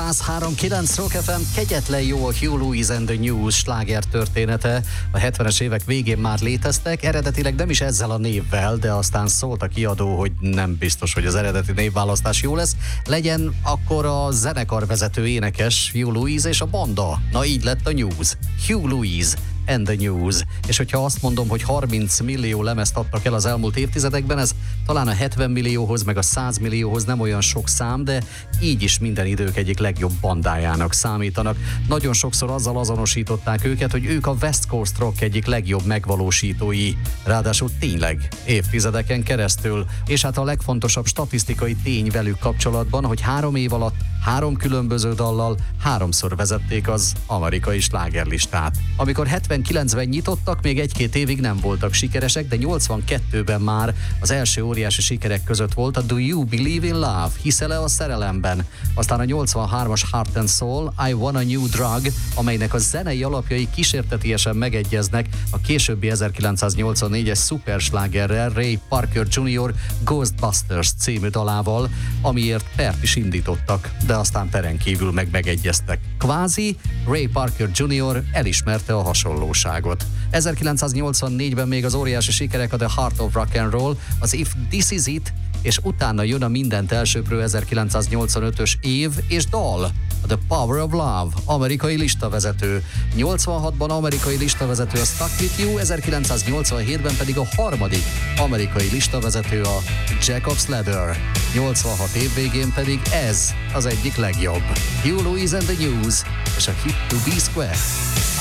103.9 Rock FM, kegyetlen jó a Huey Lewis and the News sláger története. A 70-es évek végén már léteztek, eredetileg nem is ezzel a névvel, de aztán szólt a kiadó, hogy nem biztos, hogy az eredeti névválasztás jó lesz. Legyen akkor a zenekarvezető énekes Huey Lewis és a banda. Na így lett a News. Huey Lewis and the News. És hogyha azt mondom, hogy 30 millió lemezt adtak el az elmúlt évtizedekben, ez talán a 70 millióhoz, meg a 100 millióhoz nem olyan sok szám, de így is minden idők egyik legjobb bandájának számítanak. Nagyon sokszor azzal azonosították őket, hogy ők a West Coast Rock egyik legjobb megvalósítói. Ráadásul tényleg évtizedeken keresztül. És hát a legfontosabb statisztikai tény velük kapcsolatban, hogy 3 év alatt 3 különböző dallal 3-szor vezették az amerikai slágerlistát. Amikor 79-ben nyitottak, még 1-2 évig nem voltak sikeresek, de 82-ben már az első óriási sikerek között volt a Do You Believe in Love? Hiszel-e a szerelemben? Aztán a 83-as Heart and Soul, I Want a New Drug, amelynek a zenei alapjai kísértetiesen megegyeznek a későbbi 1984-es szuperslágerrel, Ray Parker Jr. Ghostbusters című dalával, amiért pert is indítottak, de aztán peren kívül megegyeztek. Kvázi Ray Parker Jr. elismerte a hasonlóságot. 1984-ben még az óriási sikerek a The Heart of Rock and Roll, az If This Is It, és utána jön a mindent elsöprő 1985-ös év és dal, a The Power of Love, amerikai listavezető. 86-ban amerikai listavezető a Stuck With You, 1987-ben pedig a harmadik amerikai listavezető a Jacob's Ladder. 86 év végén pedig ez az egyik legjobb. Huey Lewis and the News és a Hit to Be Square.